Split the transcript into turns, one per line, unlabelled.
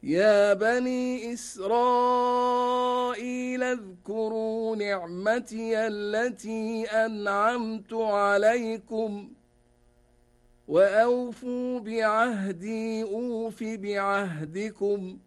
يا بني إسرائيل اذكروا نعمتي التي أنعمت عليكم وأوفوا بعهدي أوف بعهدكم